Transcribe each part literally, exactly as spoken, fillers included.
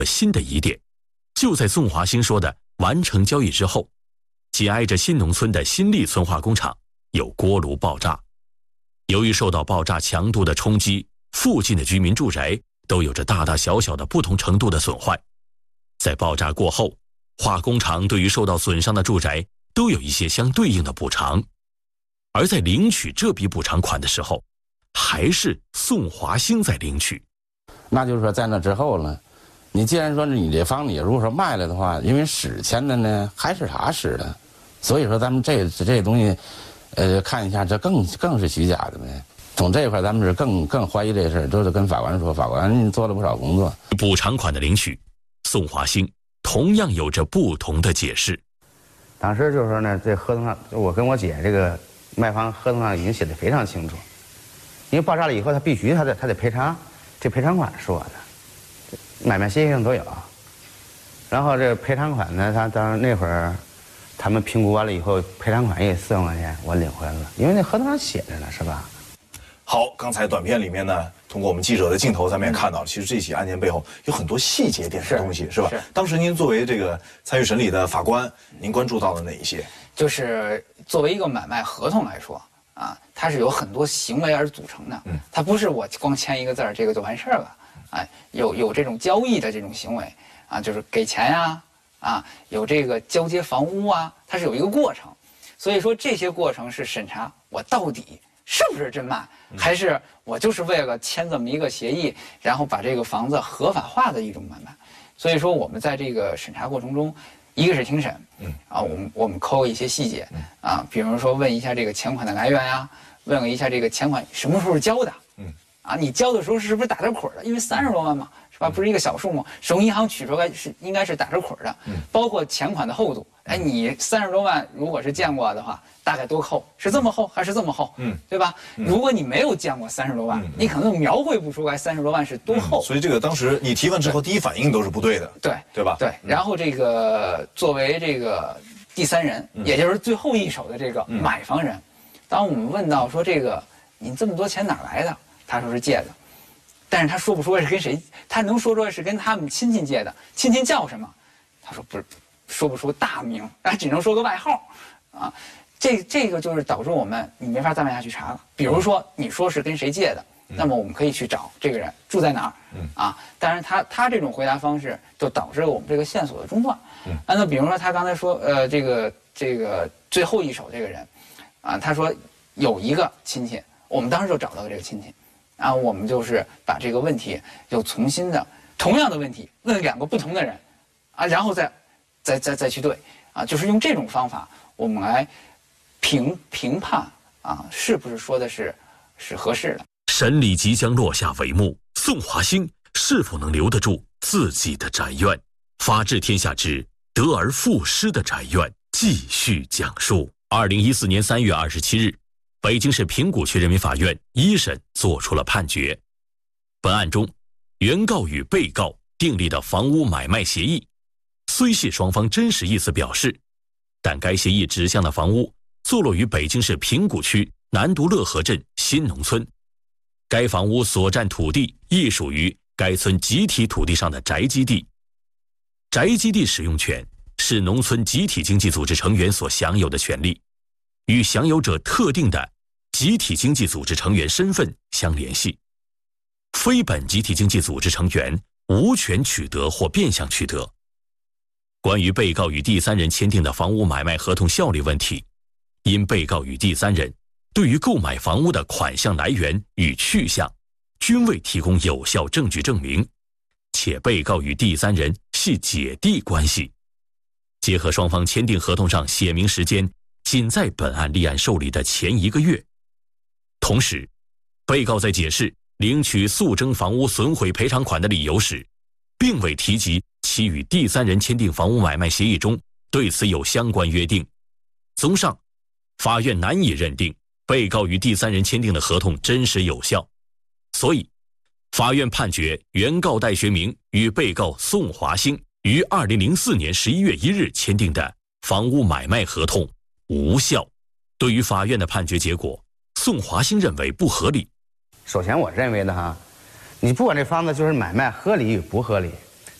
新的疑点，就在宋华兴说的完成交易之后，紧挨着新农村的新立村化工厂有锅炉爆炸。由于受到爆炸强度的冲击，附近的居民住宅都有着大大小小的不同程度的损坏。在爆炸过后，化工厂对于受到损伤的住宅都有一些相对应的补偿，而在领取这笔补偿款的时候，还是宋华兴在领取。 那就是说，在那之后呢，你既然说你这房子如果说卖了的话，因为史前的呢还是他史的，所以说咱们这这东西，呃，看一下这更更是虚假的呗。从这一块咱们是更更怀疑这事儿，都是跟法官说，法官做了不少工作。 补偿款的领取，宋华兴同样有着不同的解释。 当时就是说呢，这合同上，我跟我姐这个卖房合同上已经写的非常清楚，因为爆炸了以后，他必须他得他得赔偿，这赔偿款是我的，买卖协议上都有。然后这赔偿款呢，他当那会儿他们评估完了以后，赔偿款也四万块钱，我领回来了，因为那合同上写着呢，是吧？ 好，刚才短片里面呢，通过我们记者的镜头，咱们也看到了，其实这起案件背后有很多细节点的东西，是吧？是。当时您作为这个参与审理的法官，您关注到了哪一些？ 就是作为一个买卖合同来说啊，它是有很多行为而组成的，嗯，它不是我光签一个字儿，这个就完事儿了，哎，有有这种交易的这种行为啊，就是给钱呀，啊，有这个交接房屋啊，它是有一个过程，所以说这些过程是审查我到底是不是真卖，还是我就是为了签这么一个协议，然后把这个房子合法化的一种买卖。所以说我们在这个审查过程中，一个是庭审，嗯啊，我们我们抠一些细节，啊，比如说问一下这个钱款的来源呀、啊，问一下这个钱款什么时候交的，嗯啊，你交的时候是不是打着捆的？因为三十多万嘛，是吧？不是一个小数目，省银行取出来是应该是打着捆的，嗯，包括钱款的厚度。哎，你三十多万如果是见过的话，大概多厚？是这么厚还是这么厚？嗯，对吧？嗯、如果你没有见过三十多万，嗯、你可能描绘不出来三十多万是多厚、 嗯。所以这个当时你提问之后，第一反应都是不对的， 对对吧？ 对。嗯、然后这个作为这个第三人，嗯、也就是最后一手的这个买房人，嗯、当我们问到说这个你这么多钱哪来的？他说是借的，但是他说不出来是跟谁，他能说出来是跟他们亲戚借的，亲戚叫什么？他说不是。说不出大名，啊，只能说个外号，啊，这这个就是导致我们你没法再往下去查了。比如说你说是跟谁借的，嗯、那么我们可以去找这个人住在哪儿，嗯、啊，当然他他这种回答方式就导致了我们这个线索的中断。嗯、啊，那比如说他刚才说，呃，这个这个最后一手这个人，啊，他说有一个亲戚，我们当时就找到了这个亲戚，然后我们就是把这个问题又重新的同样的问题问两个不同的人，啊，然后再。再再再去对啊，就是用这种方法，我们来评评判啊，是不是说的是是合适的。 审理即将落下帷幕，宋华兴是否能留得住自己的宅院？法治天下之得而复失的宅院继续讲述。二零一四年三月二十七日，北京市平谷区人民法院一审作出了判决。本案中，原告与被告订立的房屋买卖协议。虽系双方真实意思表示，但该协议指向的房屋坐落于北京市平谷区南都乐河镇新农村，该房屋所占土地亦属于该村集体土地上的宅基地。宅基地使用权是农村集体经济组织成员所享有的权利，与享有者特定的集体经济组织成员身份相联系。非本集体经济组织成员无权取得或变相取得。关于被告与第三人签订的房屋买卖合同效力问题，因被告与第三人对于购买房屋的款项来源与去向均未提供有效证据证明，且被告与第三人系姐弟关系，结合双方签订合同上写明时间仅在本案立案受理的前一个月，同时被告在解释领取诉争房屋损毁赔偿款的理由时，并未提及其与第三人签订房屋买卖协议中对此有相关约定。综上，法院难以认定被告与第三人签订的合同真实有效，所以法院判决原告戴学明与被告宋华兴于二零零四年十一月一日签订的房屋买卖合同无效。对于法院的判决结果，宋华兴认为不合理。 首先我认为的哈，你不管这房子就是买卖合理与不合理，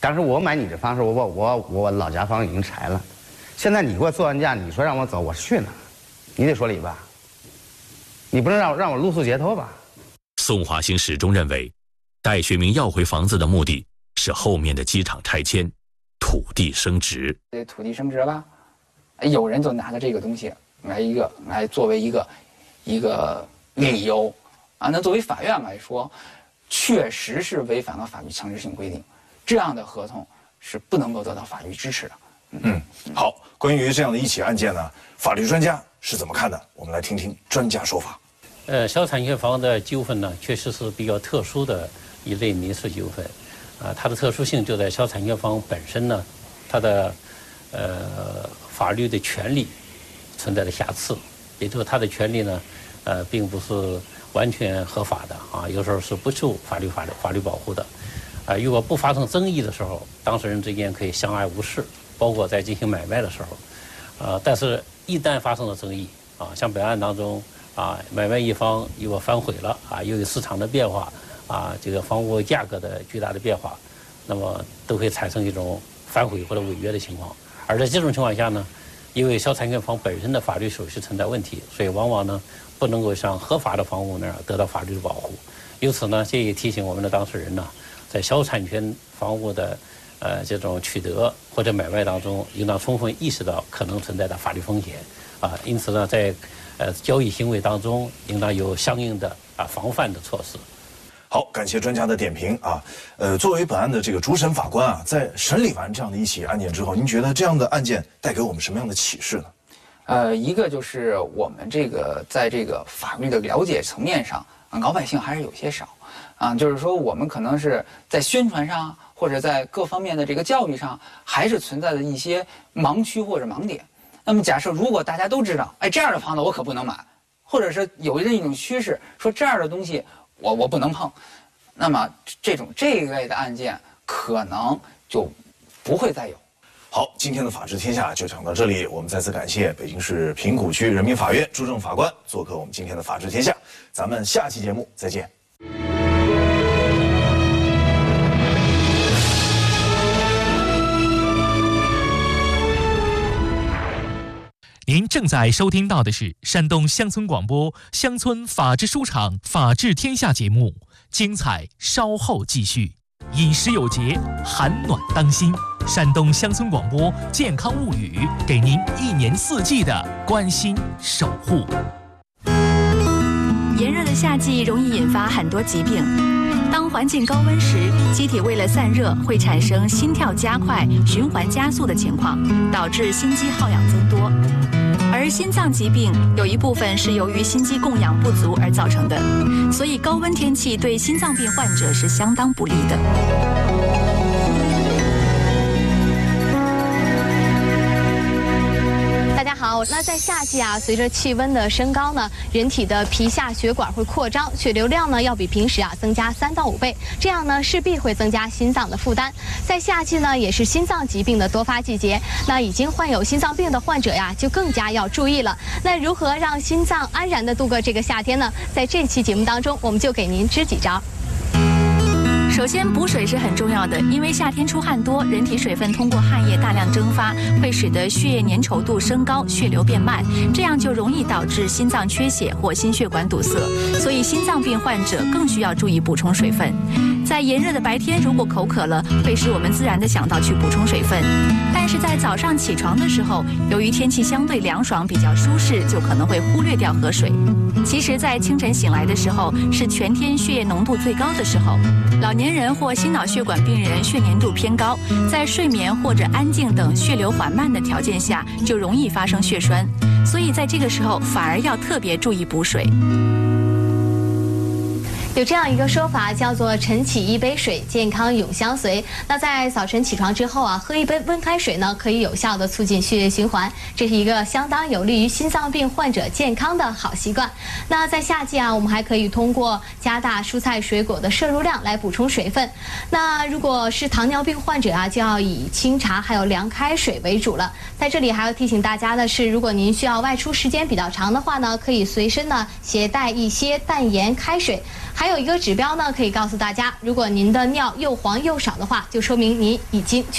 当时我买你这房时，我把我我老家房已经拆了，现在你给我做完价，你说让我走，我去哪？你得说理吧，你不能让让我露宿街头吧？ 宋华兴始终认为，戴学明要回房子的目的是后面的机场拆迁，土地升值。 这土地升值了，有人就拿着这个东西来一个来作为一个一个理由啊。那作为法院来说，确实是违反了法律强制性规定，这样的合同是不能够得到法律支持的。 嗯，好，关于这样的一起案件呢，法律专家是怎么看的？我们来听听专家说法。 呃，小产权房的纠纷呢，确实是比较特殊的一类民事纠纷，啊，它的特殊性就在小产权房本身呢，它的呃法律的权利存在的瑕疵，也就是它的权利呢，呃，并不是完全合法的啊，有时候是不受法律法律法律保护的，啊，如果不发生争议的时候，当事人之间可以相安无事，包括在进行买卖的时候，啊，但是一旦发生了争议啊，像本案当中。啊，买卖一方如果反悔了啊，由于市场的变化啊，这个房屋价格的巨大的变化，那么都会产生一种反悔或者违约的情况。而在这种情况下呢，因为小产权房本身的法律手续存在问题，所以往往呢不能够像合法的房屋那样得到法律的保护。由此呢，这也提醒我们的当事人呢，在小产权房屋的呃这种取得或者买卖当中，应当充分意识到可能存在的法律风险啊。因此呢，在呃，交易行为当中应当有相应的啊防范的措施。 好，感谢专家的点评啊。呃，作为本案的这个主审法官啊，在审理完这样的一起案件之后，您觉得这样的案件带给我们什么样的启示呢？ 呃，一个就是我们这个在这个法律的了解层面上，啊，老百姓还是有些少，啊，就是说我们可能是在宣传上或者在各方面的这个教育上，还是存在的一些盲区或者盲点。那么假设如果大家都知道，哎，这样的房子我可不能买，或者是有这一种趋势，说这样的东西我我不能碰，那么这种这一类的案件可能就不会再有。 好，今天的法治天下就讲到这里，我们再次感谢北京市平谷区人民法院朱正法官做客我们今天的法治天下，咱们下期节目再见。 您正在收听到的是山东乡村广播乡村法治书场法治天下节目，精彩稍后继续。饮食有节，寒暖当心。山东乡村广播健康物语，给您一年四季的关心守护。 炎热的夏季容易引发很多疾病。当环境高温时，机体为了散热，会产生心跳加快、循环加速的情况，导致心肌耗氧增多。而心脏疾病有一部分是由于心肌供氧不足而造成的，所以高温天气对心脏病患者是相当不利的。 大家好，那在夏季啊，随着气温的升高呢，人体的皮下血管会扩张，血流量呢要比平时啊增加三到五倍，这样呢势必会增加心脏的负担。在夏季呢，也是心脏疾病的多发季节，那已经患有心脏病的患者呀，就更加要注意了。那如何让心脏安然的度过这个夏天呢？在这期节目当中，我们就给您支几招。 首先，补水是很重要的，因为夏天出汗多，人体水分通过汗液大量蒸发，会使得血液粘稠度升高，血流变慢，这样就容易导致心脏缺血或心血管堵塞。所以，心脏病患者更需要注意补充水分。在炎热的白天，如果口渴了，会使我们自然的想到去补充水分。但是在早上起床的时候，由于天气相对凉爽，比较舒适，就可能会忽略掉喝水。其实，在清晨醒来的时候，是全天血液浓度最高的时候。老年人或心脑血管病人血粘度偏高，在睡眠或者安静等血流缓慢的条件下，就容易发生血栓。所以在这个时候，反而要特别注意补水。 有这样一个说法，叫做晨起一杯水，健康永相随。那在早晨起床之后啊，喝一杯温开水呢，可以有效的促进血液循环，这是一个相当有利于心脏病患者健康的好习惯。那在夏季啊，我们还可以通过加大蔬菜水果的摄入量来补充水分。那如果是糖尿病患者啊，就要以清茶还有凉开水为主了。在这里还要提醒大家的是，如果您需要外出时间比较长的话呢，可以随身呢携带一些淡盐开水。 还有一个指标呢，可以告诉大家，如果您的尿又黄又少的话，就说明您已经确